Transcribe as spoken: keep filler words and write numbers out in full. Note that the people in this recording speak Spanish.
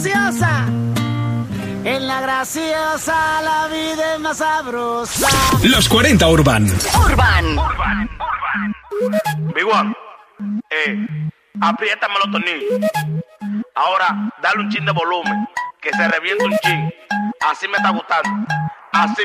graciosa. En la graciosa la vida es más sabrosa. Los cuarenta Urban. Urban. Urban. Urban. Big One. Eh, apriétame los tornillos. Ahora, dale un chin de volumen. Que se reviente un chin. Así me está gustando. Así.